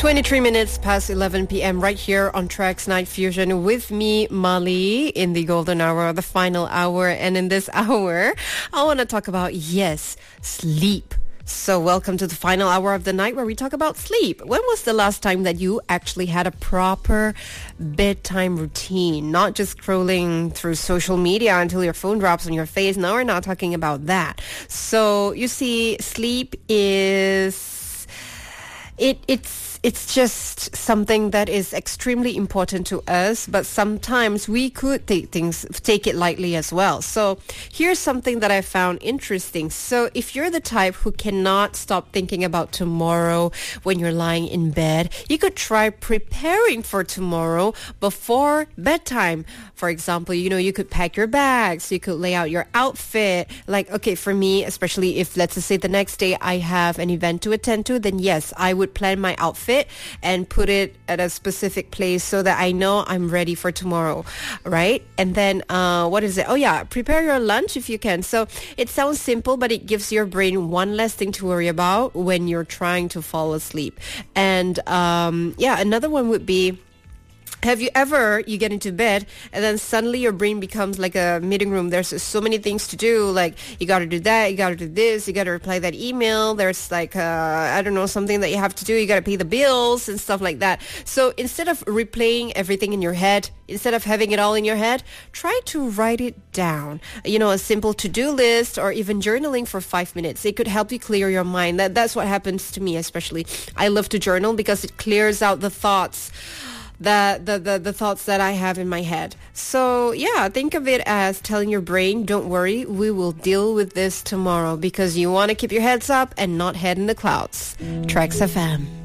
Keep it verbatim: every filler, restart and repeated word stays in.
twenty-three minutes past eleven p.m. right here on Trax Night Fusion with me, Mali, in the golden hour, the final hour. And in this hour, I want to talk about, yes, sleep. So welcome to the final hour of the night where we talk about sleep. When was the last time that you actually had a proper bedtime routine? Not just scrolling through social media until your phone drops on your face. Now we're not talking about that. So you see, sleep is... It, it's It's just something that is extremely important to us, but sometimes we could take things, take it lightly as well. So here's something that I found interesting. So if you're the type who cannot stop thinking about tomorrow when you're lying in bed, you could try preparing for tomorrow before bedtime. For example, you know, you could pack your bags, you could lay out your outfit. Like, okay, for me, especially if, let's just say the next day I have an event to attend to, then yes, I would plan my outfit and put it at a specific place so that I know I'm ready for tomorrow, right? And then, uh, what is it? Oh yeah, prepare your lunch if you can. So it sounds simple, but it gives your brain one less thing to worry about when you're trying to fall asleep. And um, yeah, another one would be, have you ever, you get into bed and then suddenly your brain becomes like a meeting room. There's so many things to do. Like you got to do that, you got to do this, you got to reply that email. There's like, uh, I don't know, something that you have to do. You got to pay the bills and stuff like that. So instead of replaying everything in your head, instead of having it all in your head, try to write it down. You know, a simple to-do list or even journaling for five minutes. It could help you clear your mind. That, that's what happens to me, especially. I love to journal because it clears out the thoughts The, the, the, the thoughts that I have in my head. So yeah, think of it as telling your brain, don't worry, we will deal with this tomorrow, because you want to keep your heads up and not head in the clouds. Trax F M.